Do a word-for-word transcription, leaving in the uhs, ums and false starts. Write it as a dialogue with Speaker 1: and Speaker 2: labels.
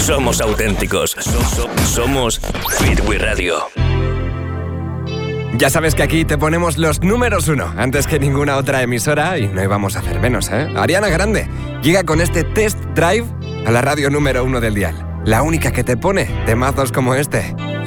Speaker 1: Somos auténticos. So- so- somos Hit We Radio.
Speaker 2: Ya sabes que aquí te ponemos los números uno antes que ninguna otra emisora y no íbamos a hacer menos, ¿eh? Ariana Grande llega con este Test Drive a la radio número uno del dial. La única que te pone temazos como este.